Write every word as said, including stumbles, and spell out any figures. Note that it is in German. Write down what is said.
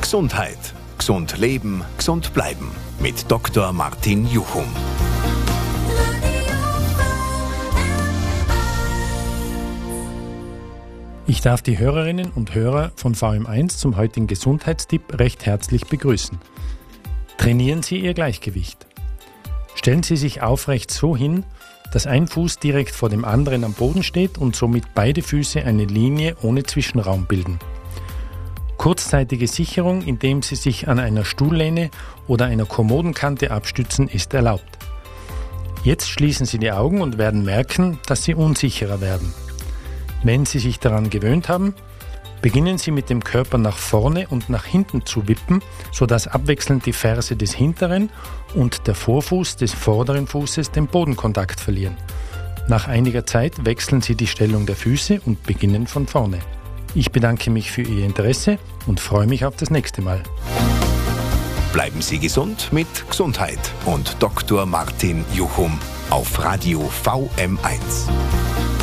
Gesundheit. Gesund leben, gesund bleiben. Mit Doktor Martin Juchum. Ich darf die Hörerinnen und Hörer von V M eins zum heutigen Gesundheitstipp recht herzlich begrüßen. Trainieren Sie Ihr Gleichgewicht. Stellen Sie sich aufrecht so hin, dass ein Fuß direkt vor dem anderen am Boden steht und somit beide Füße eine Linie ohne Zwischenraum bilden. Kurzzeitige Sicherung, indem Sie sich an einer Stuhllehne oder einer Kommodenkante abstützen, ist erlaubt. Jetzt schließen Sie die Augen und werden merken, dass Sie unsicherer werden. Wenn Sie sich daran gewöhnt haben, beginnen Sie mit dem Körper nach vorne und nach hinten zu wippen, sodass abwechselnd die Ferse des hinteren und der Vorfuß des vorderen Fußes den Bodenkontakt verlieren. Nach einiger Zeit wechseln Sie die Stellung der Füße und beginnen von vorne. Ich bedanke mich für Ihr Interesse und freue mich auf das nächste Mal. Bleiben Sie gesund mit Gesundheit und Doktor Martin Juchum auf Radio V M eins.